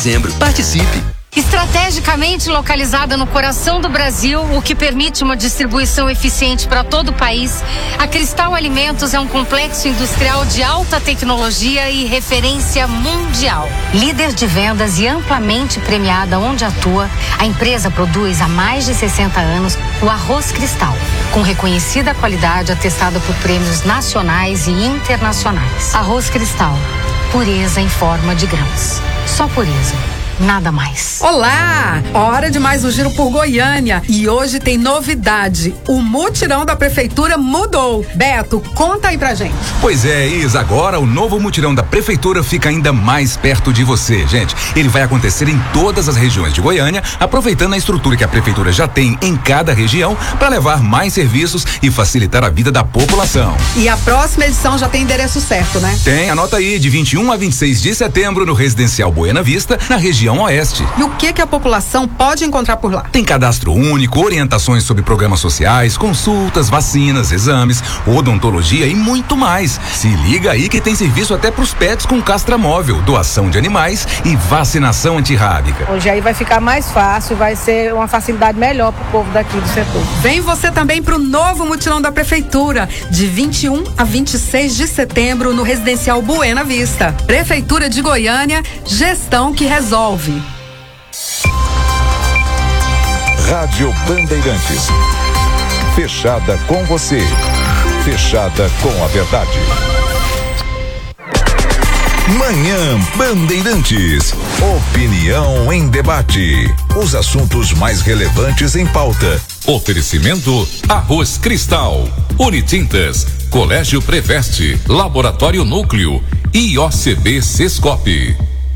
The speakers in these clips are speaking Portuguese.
dezembro. Participe! Estrategicamente localizada no coração do Brasil, o que permite uma distribuição eficiente para todo o país, a Cristal Alimentos é um complexo industrial de alta tecnologia e referência mundial. Líder de vendas e amplamente premiada onde atua, a empresa produz há mais de 60 anos o arroz Cristal, com reconhecida qualidade atestada por prêmios nacionais e internacionais. Arroz Cristal, pureza em forma de grãos. Só pureza. Nada mais. Olá! Hora de mais um giro por Goiânia. E hoje tem novidade. O mutirão da prefeitura mudou. Beto, conta aí pra gente. Pois é, Isa, agora o novo mutirão da prefeitura fica ainda mais perto de você, gente. Ele vai acontecer em todas as regiões de Goiânia, aproveitando a estrutura que a prefeitura já tem em cada região para levar mais serviços e facilitar a vida da população. E a próxima edição já tem endereço certo, né? Tem, anota aí, de 21 a 26 de setembro no Residencial Buena Vista, na região Oeste. E o que a população pode encontrar por lá? Tem cadastro único, orientações sobre programas sociais, consultas, vacinas, exames, odontologia e muito mais. Se liga aí que tem serviço até pros pets com castramóvel, doação de animais e vacinação antirrábica. Hoje aí vai ficar mais fácil, vai ser uma facilidade melhor pro povo daqui do setor. Vem você também pro novo mutirão da prefeitura, de 21 a 26 de setembro no Residencial Buena Vista. Prefeitura de Goiânia, gestão que resolve. Rádio Bandeirantes. Fechada com você. Fechada com a verdade. Manhã Bandeirantes. Opinião em debate. Os assuntos mais relevantes em pauta. Oferecimento Arroz Cristal, Unitintas, Colégio Preveste, Laboratório Núcleo e OCB Sescope.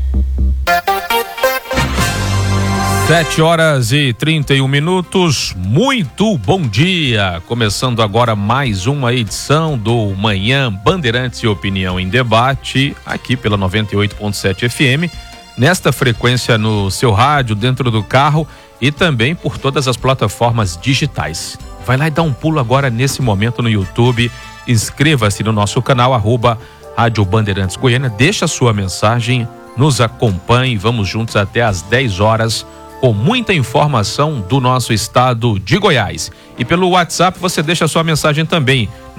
7h31. Muito bom dia. Começando agora mais uma edição do Manhã Bandeirantes e Opinião em Debate, aqui pela 98.7 FM, nesta frequência no seu rádio, dentro do carro e também por todas as plataformas digitais. Vai lá e dá um pulo agora nesse momento no YouTube, inscreva-se no nosso canal, Rádio Bandeirantes Goiânia, deixa a sua mensagem, nos acompanhe, vamos juntos até às 10 horas, com muita informação do nosso estado de Goiás. E pelo WhatsApp você deixa a sua mensagem também no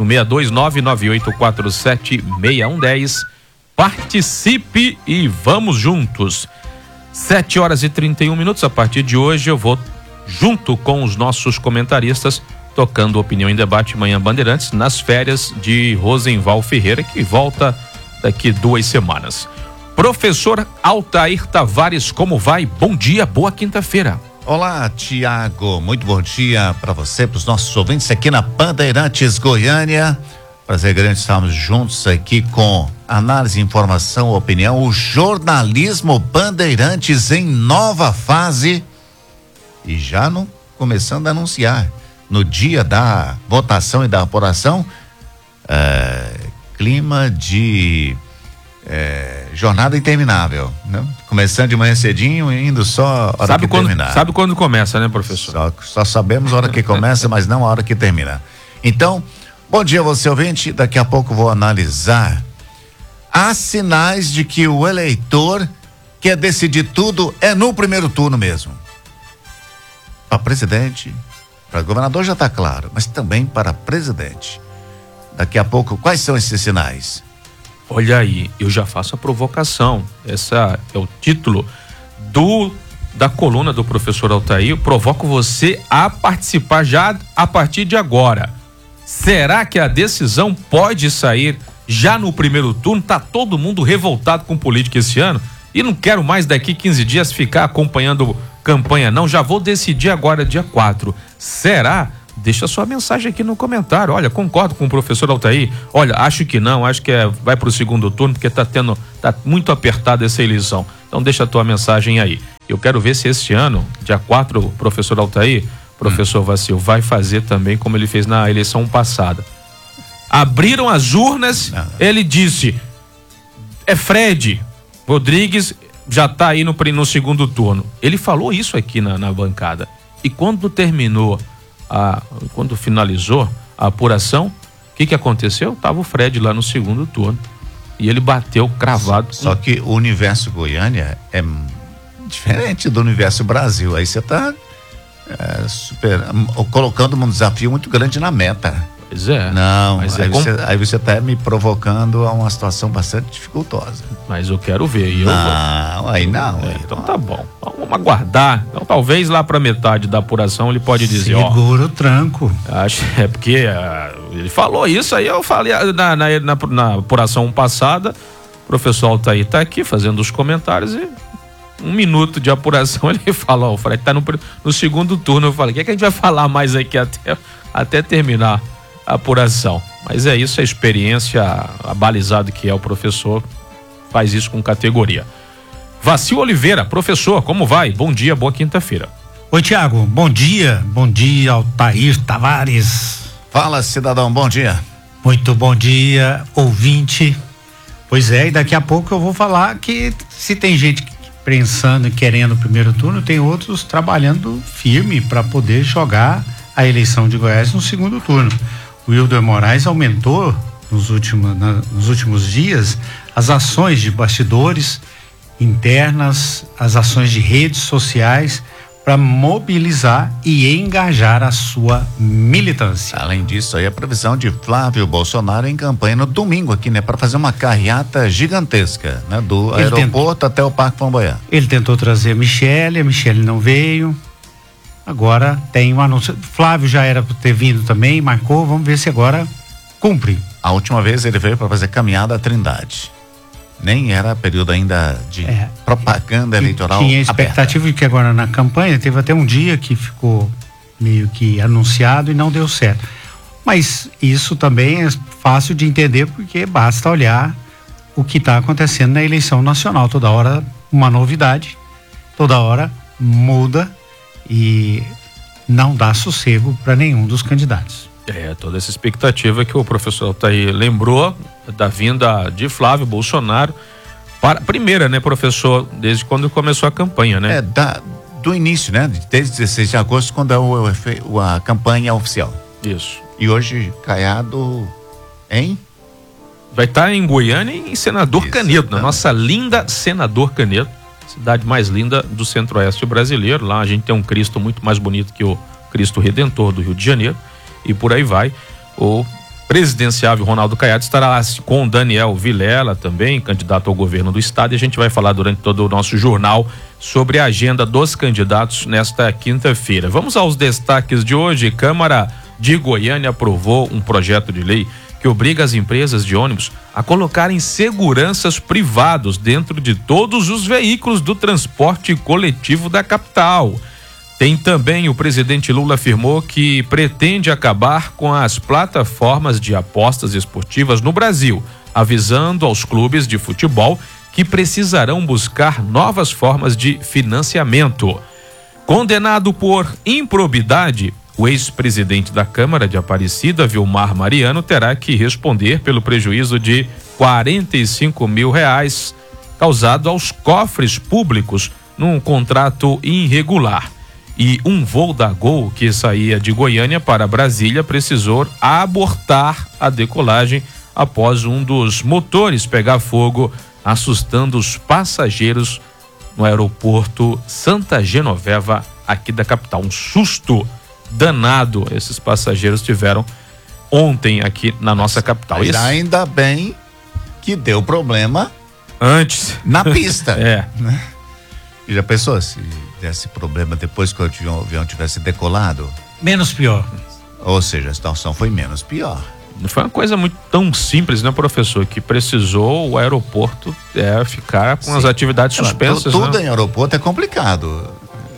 62998476110. Participe e vamos juntos. 7h31. A partir de hoje eu vou junto com os nossos comentaristas tocando Opinião em Debate Manhã Bandeirantes nas férias de Rosenval Ferreira, que volta daqui 2 semanas. Professor Altair Tavares, como vai? Bom dia, boa quinta-feira. Olá, Tiago, muito bom dia para você, para os nossos ouvintes aqui na Bandeirantes Goiânia. Prazer grande estarmos juntos aqui com análise, informação, opinião, o jornalismo Bandeirantes em nova fase e já começando a anunciar no dia da votação e da apuração, clima de jornada interminável, né? Começando de manhã cedinho e indo só a hora que terminar. Sabe quando começa, né, professor? Só sabemos a hora que começa, mas não a hora que termina. Então, bom dia você ouvinte, daqui a pouco vou analisar. Há sinais de que o eleitor quer decidir tudo no primeiro turno mesmo. Para presidente, para governador já está claro, mas também para presidente. Daqui a pouco, quais são esses sinais? Olha aí, eu já faço a provocação. Essa é o título da coluna do professor Altair. Eu provoco você a participar já a partir de agora. Será que a decisão pode sair já no primeiro turno? Tá todo mundo revoltado com política esse ano e não quero mais daqui 15 dias ficar acompanhando campanha não. Já vou decidir agora, dia 4. Será? Deixa sua mensagem aqui no comentário. Olha, concordo com o professor Altair. Olha, acho que não, acho que vai pro segundo turno porque tá muito apertada essa eleição. Então deixa a tua mensagem aí. Eu quero ver se este ano, dia 4, o professor Altair, professor Vacil, vai fazer também como ele fez na eleição passada. Abriram as urnas, ele disse, Fred Rodrigues já tá aí no segundo turno. Ele falou isso aqui na bancada. E quando finalizou a apuração, o que aconteceu? Tava o Fred lá no segundo turno e ele bateu cravado. Só que o universo Goiânia é diferente do Universo Brasil. Aí você está colocando um desafio muito grande na meta. Pois é. Não, mas aí você está me provocando a uma situação bastante dificultosa. Mas eu quero ver. Então tá bom. Vamos aguardar. Então talvez lá para metade da apuração ele pode dizer, segura o tranco. Acho porque ele falou isso, aí eu falei na apuração passada, o professor Altair tá aqui fazendo os comentários e 1 minuto de apuração ele fala, o Fred tá no segundo turno. Eu falei, o que a gente vai falar mais aqui até terminar a apuração? Mas é isso, a experiência, abalizado que é o professor, faz isso com categoria. Vacil Oliveira, professor, como vai? Bom dia, boa quinta-feira. Oi, Tiago, bom dia, Altair Tavares. Fala, cidadão, bom dia. Muito bom dia, ouvinte. Pois é, e daqui a pouco eu vou falar que se tem gente pensando e querendo o primeiro turno, tem outros trabalhando firme para poder jogar a eleição de Goiás no segundo turno. O Wilder Moraes aumentou nos últimos dias as ações de bastidores internas, as ações de redes sociais para mobilizar e engajar a sua militância. Além disso, aí a previsão de Flávio Bolsonaro em campanha no domingo aqui, né, para fazer uma carreata gigantesca, né, do aeroporto até o Parque Flamboyant. Ele tentou trazer a Michele não veio. Agora tem um anúncio. Flávio já era para ter vindo também, marcou, vamos ver se agora cumpre. A última vez ele veio para fazer caminhada à Trindade. Nem era período ainda de propaganda eleitoral. Tinha expectativa de que agora na campanha teve até um dia que ficou meio que anunciado e não deu certo. Mas isso também é fácil de entender porque basta olhar o que está acontecendo na eleição nacional. Toda hora uma novidade, toda hora muda e não dá sossego para nenhum dos candidatos. Toda essa expectativa que o professor Altair lembrou da vinda de Flávio Bolsonaro para primeira, né, professor, desde quando começou a campanha, né? Do início, né, desde 16 de agosto, quando é a campanha oficial. Isso. E hoje, Caiado vai estar em Goiânia e em Senador Canedo, na nossa linda Senador Canedo, cidade mais linda do centro-oeste brasileiro. Lá a gente tem um Cristo muito mais bonito que o Cristo Redentor do Rio de Janeiro. E por aí vai. O presidenciável Ronaldo Caiado estará lá com Daniel Vilela também, candidato ao governo do estado, e a gente vai falar durante todo o nosso jornal sobre a agenda dos candidatos nesta quinta-feira. Vamos aos destaques de hoje. Câmara de Goiânia aprovou um projeto de lei que obriga as empresas de ônibus a colocarem seguranças privados dentro de todos os veículos do transporte coletivo da capital. Tem também, o presidente Lula afirmou que pretende acabar com as plataformas de apostas esportivas no Brasil, avisando aos clubes de futebol que precisarão buscar novas formas de financiamento. Condenado por improbidade, o ex-presidente da Câmara de Aparecida, Vilmar Mariano, terá que responder pelo prejuízo de R$45 mil causado aos cofres públicos num contrato irregular. E um voo da Gol que saía de Goiânia para Brasília precisou abortar a decolagem após um dos motores pegar fogo, assustando os passageiros no aeroporto Santa Genoveva, aqui da capital. Um susto danado esses passageiros tiveram ontem aqui na nossa capital. Mas ainda bem que deu problema antes na pista. Né? E já pensou se desse problema depois que o avião tivesse decolado? Menos pior. Ou seja, a situação foi menos pior. Não foi uma coisa muito tão simples, né, professor? Que precisou o aeroporto ficar com as atividades suspensas. Tudo né? em aeroporto é complicado,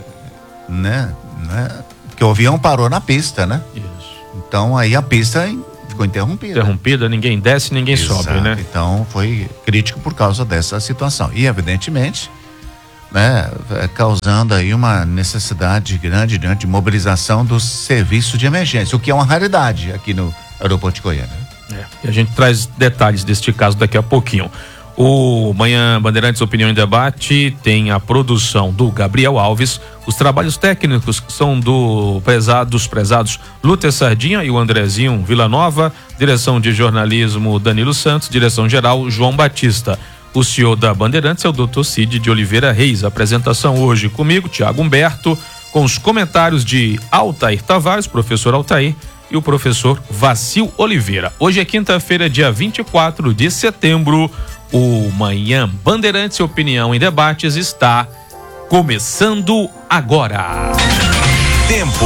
né? Porque o avião parou na pista, né? Isso. Então aí a pista ficou interrompida. Ninguém desce, ninguém sobe, né? Então foi crítico por causa dessa situação. E evidentemente, né, causando aí uma necessidade grande de mobilização do serviço de emergência, o que é uma raridade aqui no aeroporto de Goiânia. E a gente traz detalhes deste caso daqui a pouquinho. O Manhã Bandeirantes Opinião em Debate tem a produção do Gabriel Alves. Os trabalhos técnicos são dos prezados Lúcia Sardinha e o Andrezinho Villanova. Direção de jornalismo Danilo Santos. Direção geral João Batista. O CEO da Bandeirantes é o Dr. Cid de Oliveira Reis. A apresentação hoje comigo, Tiago Humberto, com os comentários de Altair Tavares, professor Altair, e o professor Vacil Oliveira. Hoje é quinta-feira, dia 24 de setembro. O Manhã Bandeirantes Opinião em Debates está começando agora. Tempo.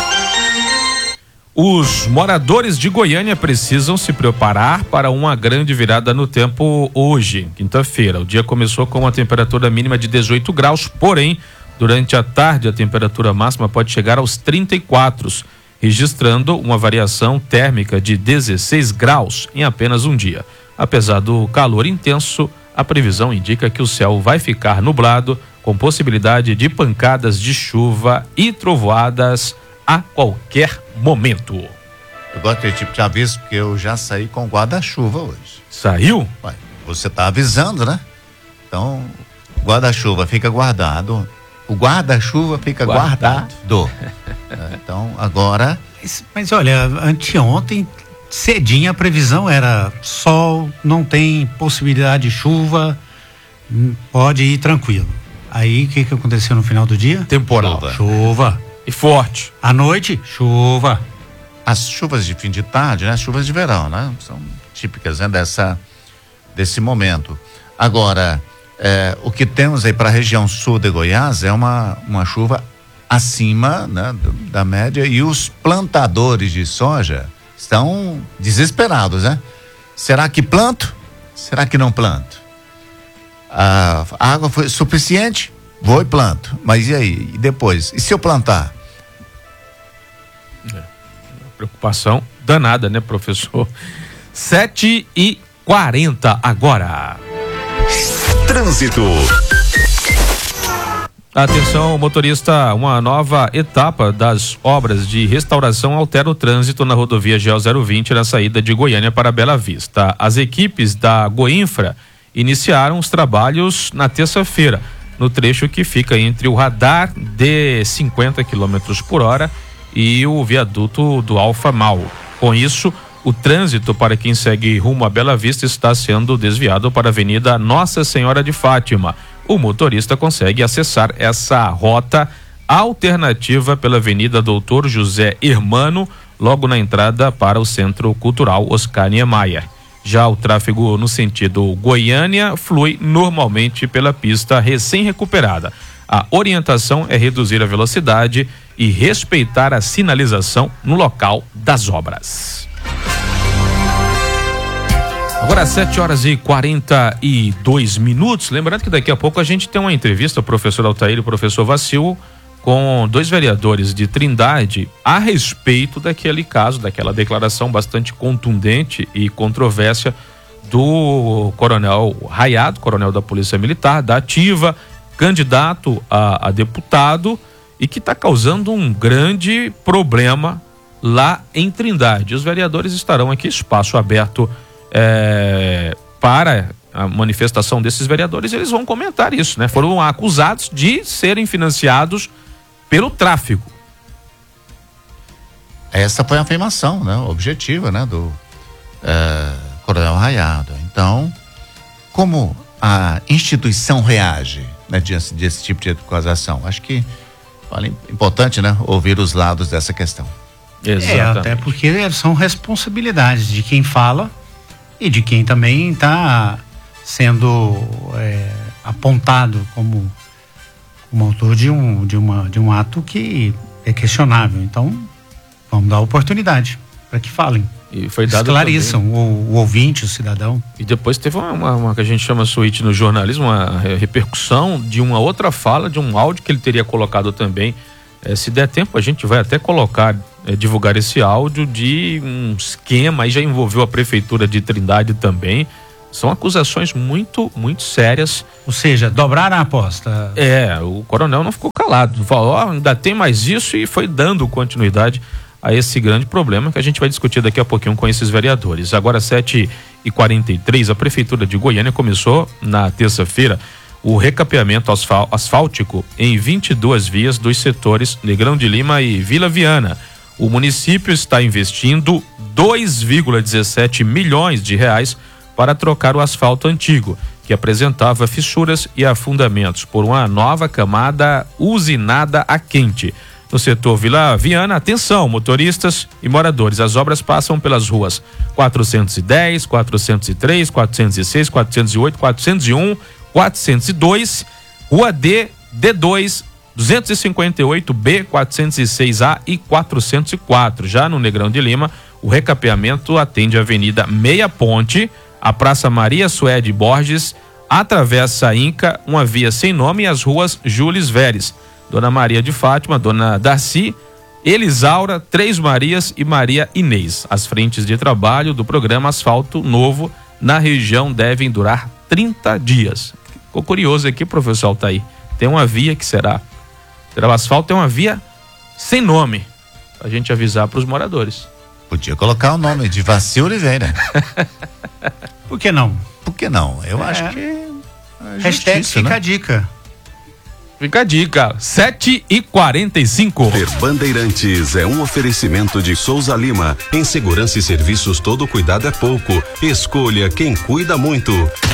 Os moradores de Goiânia precisam se preparar para uma grande virada no tempo hoje, quinta-feira. O dia começou com uma temperatura mínima de 18 graus, porém, durante a tarde a temperatura máxima pode chegar aos 34, registrando uma variação térmica de 16 graus em apenas um dia. Apesar do calor intenso, a previsão indica que o céu vai ficar nublado, com possibilidade de pancadas de chuva e trovoadas a qualquer momento. Eu gosto desse tipo de aviso porque eu já saí com guarda-chuva hoje. Saiu? Ué, você tá avisando, né? Então, o guarda-chuva fica guardado, o guarda-chuva fica guardado. Então, agora... Mas olha, anteontem, cedinho, a previsão era sol, não tem possibilidade de chuva, pode ir tranquilo. Aí, o que aconteceu no final do dia? Temporal. Chuva. E forte. À noite, chuva. As chuvas de fim de tarde, né? As chuvas de verão, né? São típicas, né? Desse momento. Agora, o que temos aí para a região sul de Goiás é uma chuva acima, né? Da média, e os plantadores de soja estão desesperados, né? Será que planto? Será que não planto? A água foi suficiente? Vou e planto. Mas e aí? E depois? E se eu plantar? Preocupação danada, né, professor? 7h40 agora. Trânsito. Atenção, motorista, uma nova etapa das obras de restauração altera o trânsito na rodovia GO 020 na saída de Goiânia para Bela Vista. As equipes da Goinfra iniciaram os trabalhos na terça-feira, no trecho que fica entre o radar de 50 km por hora e o viaduto do Alfa Mal. Com isso, o trânsito para quem segue rumo a Bela Vista está sendo desviado para a Avenida Nossa Senhora de Fátima. O motorista consegue acessar essa rota alternativa pela Avenida Doutor José Hermano, logo na entrada para o Centro Cultural Oscar Niemeyer. Já o tráfego no sentido Goiânia flui normalmente pela pista recém-recuperada. A orientação é reduzir a velocidade e respeitar a sinalização no local das obras. Agora 7h42. Lembrando que daqui a pouco a gente tem uma entrevista, o professor Altair e o professor Vacil, com dois vereadores de Trindade a respeito daquele caso, daquela declaração bastante contundente e controvérsia do coronel Raiado, coronel da Polícia Militar, da Ativa, candidato a deputado, e que está causando um grande problema lá em Trindade. Os vereadores estarão aqui, espaço aberto para a manifestação desses vereadores, eles vão comentar isso, né? Foram acusados de serem financiados pelo tráfico. Essa foi a afirmação, né? Objetiva, né? Do coronel Raiado. Então, como a instituição reage, né? Diante desse tipo de acusação? Acho que é importante, né? Ouvir os lados dessa questão. Exatamente. Até porque são responsabilidades de quem fala e de quem também está sendo apontado como autor de um ato que é questionável. Então, vamos dar oportunidade para que falem. E foi dado esclareçam o ouvinte, o cidadão. E depois teve uma que a gente chama suíte no jornalismo, uma repercussão de uma outra fala, de um áudio que ele teria colocado também. Se der tempo, a gente vai até colocar, divulgar esse áudio de um esquema, aí já envolveu a prefeitura de Trindade também. São acusações muito, muito sérias. Ou seja, dobraram a aposta. O coronel não ficou calado, falou, ainda tem mais isso, e foi dando continuidade a esse grande problema que a gente vai discutir daqui a pouquinho com esses vereadores. Agora 7h43, a prefeitura de Goiânia começou na terça-feira o recapeamento asfáltico em 22 vias dos setores Negrão de Lima e Vila Viana. O município está investindo 2,17 milhões de reais para trocar o asfalto antigo, que apresentava fissuras e afundamentos por uma nova camada usinada a quente. No setor Vila Viana, atenção, motoristas e moradores, as obras passam pelas ruas 410, 403, 406, 408, 401, 402, Rua D, D2, 258B, 406A e 404. Já no Negrão de Lima, o recapeamento atende a Avenida Meia Ponte, a Praça Maria Suede Borges, atravessa a Inca, uma via sem nome, e as ruas Jules Veres, Dona Maria de Fátima, Dona Darcy, Elisaura, Três Marias e Maria Inês. As frentes de trabalho do programa Asfalto Novo na região devem durar 30 dias. Ficou curioso aqui, professor Altair. Tem uma via que será o asfalto, é uma via sem nome, pra gente avisar para os moradores. Podia colocar o nome de Vaci Oliveira. Por que não? Por que não? Eu acho que hashtag fica a dica. Fica a dica, 7h45. Ter Bandeirantes é um oferecimento de Souza Lima. Em segurança e serviços, todo cuidado é pouco. Escolha quem cuida muito.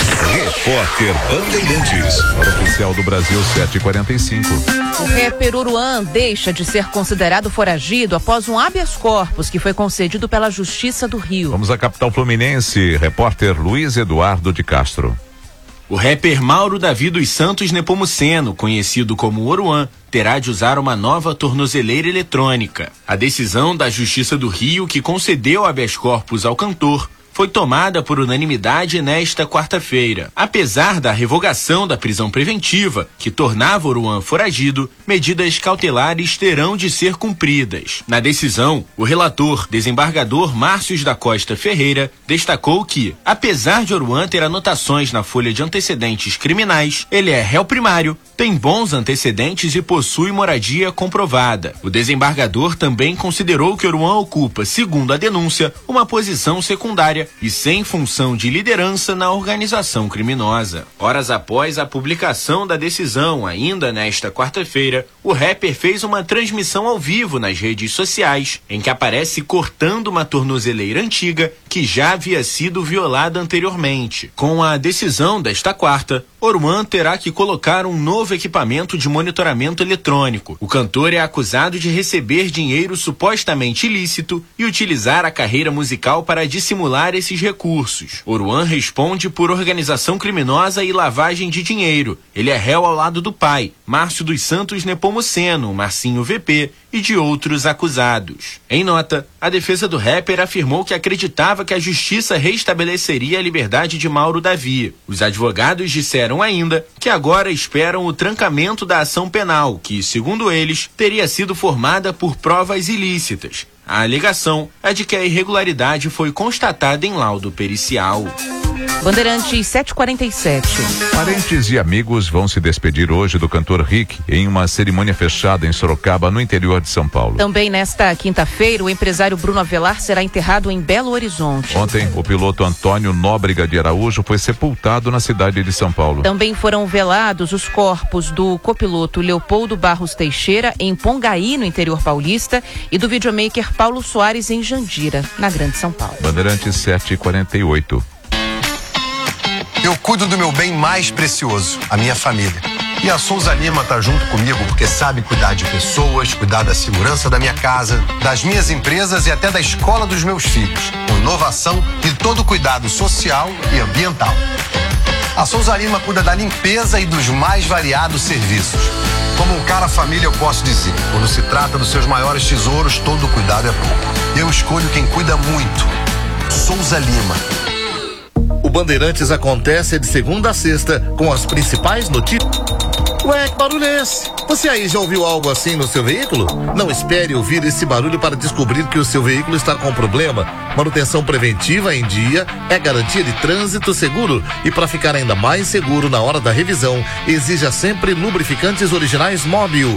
Repórter Bandeirantes. Hora oficial do Brasil, 7h45. O rapper Oruan deixa de ser considerado foragido após um habeas corpus que foi concedido pela Justiça do Rio. Vamos à capital fluminense, repórter Luiz Eduardo de Castro. O rapper Mauro Davi dos Santos Nepomuceno, conhecido como Oruan, terá de usar uma nova tornozeleira eletrônica. A decisão da Justiça do Rio, que concedeu habeas corpus ao cantor, foi tomada por unanimidade nesta quarta-feira. Apesar da revogação da prisão preventiva, que tornava Oruan foragido, medidas cautelares terão de ser cumpridas. Na decisão, o relator, desembargador Márcios da Costa Ferreira, destacou que, apesar de Oruan ter anotações na folha de antecedentes criminais, ele é réu primário, tem bons antecedentes e possui moradia comprovada. O desembargador também considerou que Oruan ocupa, segundo a denúncia, uma posição secundária e sem função de liderança na organização criminosa. Horas após a publicação da decisão, ainda nesta quarta-feira, o rapper fez uma transmissão ao vivo nas redes sociais, em que aparece cortando uma tornozeleira antiga que já havia sido violada anteriormente. Com a decisão desta quarta, Oruan terá que colocar um novo equipamento de monitoramento eletrônico. O cantor é acusado de receber dinheiro supostamente ilícito e utilizar a carreira musical para dissimular esses recursos. Oruan responde por organização criminosa e lavagem de dinheiro. Ele é réu ao lado do pai, Márcio dos Santos Nepomuceno, Marcinho VP, e de outros acusados. Em nota, a defesa do rapper afirmou que acreditava que a justiça restabeleceria a liberdade de Mauro Davi. Os advogados disseram ainda que agora esperam o trancamento da ação penal, que, segundo eles, teria sido formada por provas ilícitas. A alegação é de que a irregularidade foi constatada em laudo pericial. Bandeirantes 747. Parentes e amigos vão se despedir hoje do cantor Rick em uma cerimônia fechada em Sorocaba, no interior de São Paulo. Também nesta quinta-feira, o empresário Bruno Avelar será enterrado em Belo Horizonte. Ontem, o piloto Antônio Nóbrega de Araújo foi sepultado na cidade de São Paulo. Também foram velados os corpos do copiloto Leopoldo Barros Teixeira em Pongaí, no interior paulista, e do videomaker Paulo Soares em Jandira, na Grande São Paulo. Bandeirantes 7h48. Eu cuido do meu bem mais precioso, a minha família. E a Souza Lima tá junto comigo porque sabe cuidar de pessoas, cuidar da segurança da minha casa, das minhas empresas e até da escola dos meus filhos, com inovação e todo cuidado social e ambiental. A Souza Lima cuida da limpeza e dos mais variados serviços. Como um cara família, eu posso dizer, quando se trata dos seus maiores tesouros, todo cuidado é pouco. Eu escolho quem cuida muito. Souza Lima. O Bandeirantes acontece de segunda a sexta com as principais notícias. Ué, que barulho é esse? Você aí já ouviu algo assim no seu veículo? Não espere ouvir esse barulho para descobrir que o seu veículo está com problema. Manutenção preventiva em dia é garantia de trânsito seguro. E para ficar ainda mais seguro na hora da revisão, exija sempre lubrificantes originais Móbil.